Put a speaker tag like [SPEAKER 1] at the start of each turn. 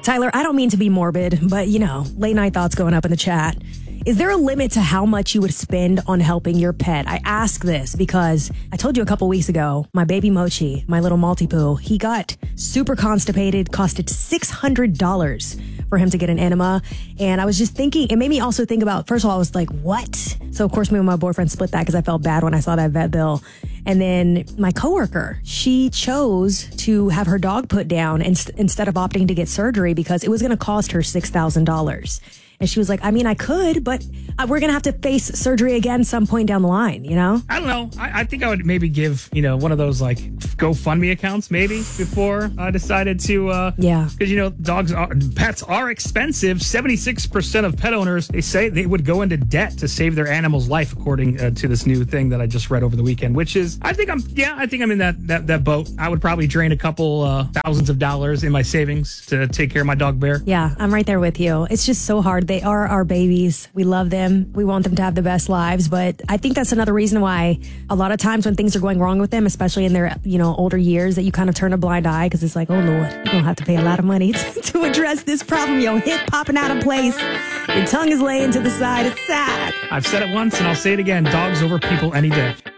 [SPEAKER 1] Tyler, I don't mean to be morbid, but late night thoughts going up in the chat. Is there a limit to how much you would spend on helping your pet? I ask this because I told you a couple weeks ago, my baby Mochi, my little Maltipoo, he got super constipated, costed $600 for him to get an enema. And I was just thinking, it made me also think about, first of all, I was like, what? So of course, me and my boyfriend split that because I felt bad when I saw that vet bill. And then my coworker, she chose to have her dog put down instead of opting to get surgery because it was going to cost her $6,000. And she was like, I mean, I could, but we're going to have to face surgery again some point down the line,
[SPEAKER 2] I don't know. I think I would maybe give, one of those like GoFundMe accounts maybe before I decided to.
[SPEAKER 1] Yeah.
[SPEAKER 2] Because, pets are expensive. 76% of pet owners, they say they would go into debt to save their animal's life, according to this new thing that I just read over the weekend, which is, I think I'm in that boat. I would probably drain a couple thousands of dollars in my savings to take care of my dog Bear.
[SPEAKER 1] Yeah, I'm right there with you. It's just so hard. They are our babies. We love them. We want them to have the best lives. But I think that's another reason why a lot of times when things are going wrong with them, especially in their, older years, that you kind of turn a blind eye because it's like, oh, Lord, you're going to have to pay a lot of money to address this problem. Your hip popping out of place. Your tongue is laying to the side. It's sad.
[SPEAKER 2] I've said it once and I'll say it again. Dogs over people any day.